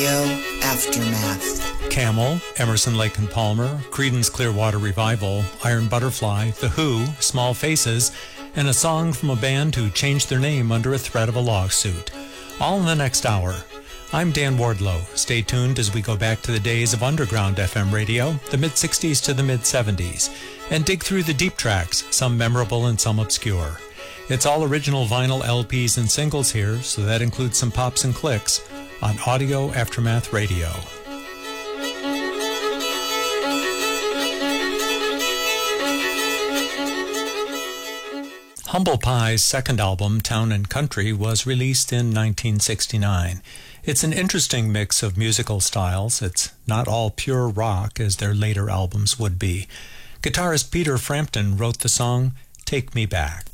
Aftermath. Camel, Emerson, Lake and Palmer, Creedence Clearwater Revival, Iron Butterfly, The Who, Small Faces, and a song from a band who changed their name under a threat of a lawsuit. All in the next hour. I'm Dan Wardlow. Stay tuned as we go back to the days of underground FM radio, the mid-60s to the mid-70s, and dig through the deep tracks, some memorable and some obscure. It's all original vinyl LPs and singles here, so that includes some pops and clicks on Audio Aftermath Radio. Humble Pie's second album, Town and Country, was released in 1969. It's an interesting mix of musical styles. It's not all pure rock as their later albums would be. Guitarist Peter Frampton wrote the song Take Me Back.